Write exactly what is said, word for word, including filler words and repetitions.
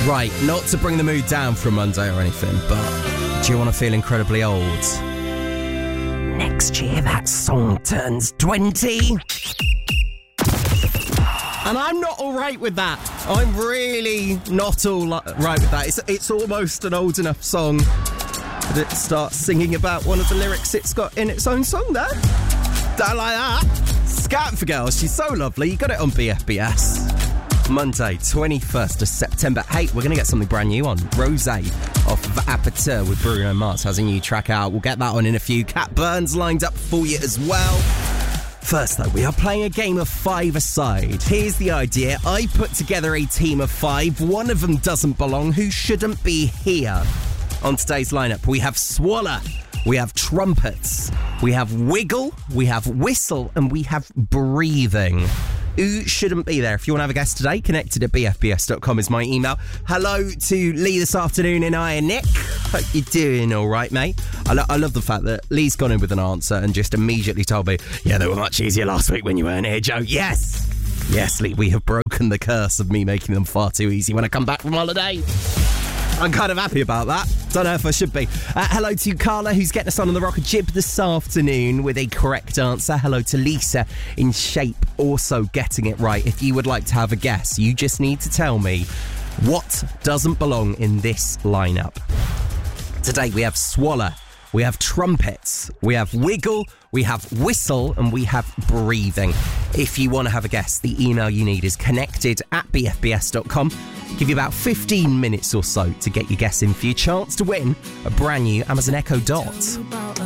Right, not to bring the mood down for a Monday or anything, but do you want to feel incredibly old? Next year that song turns twenty. And I'm not all right with that. I'm really not all li- right with that. It's, it's almost an old enough song that it starts singing about one of the lyrics it's got in its own song there. Don't like that. Scat for Girls, she's so lovely. You got it on B F B S. Monday, twenty-first of September. Hey, we're going to get something brand new on. Rosé off of Aperture with Bruno Mars has a new track out. We'll get that on in a few. Cat Burns lined up for you as well. First, though, we are playing a game of five-a-side. Here's the idea. I put together a team of five. One of them doesn't belong. Who shouldn't be here? On today's lineup, we have Swallow, we have Trumpets, we have Wiggle, we have Whistle, and we have Breathing. Who shouldn't be there? If you want to have a guest today, connected at b f b s dot com is my email. Hello to Lee this afternoon in Iron Nick. Hope you're doing all right, mate. I, lo- I love the fact that Lee's gone in with an answer and just immediately told me, yeah, they were much easier last week when you weren't here, Joe. Yes! Yes, Lee, we have broken the curse of me making them far too easy when I come back from holiday. I'm kind of happy about that. Don't know if I should be. Uh, hello to Carla, who's getting us on on the Rocket Jib this afternoon with a correct answer. Hello to Lisa in Shape, also getting it right. If you would like to have a guess, you just need to tell me what doesn't belong in this lineup. Today we have Swallow, we have Trumpets, we have Wiggle, we have Whistle, and we have Breathing. If you want to have a guess, the email you need is connected at b f b s dot com. Give you about fifteen minutes or so to get your guess in for your chance to win a brand new Amazon Echo Dot.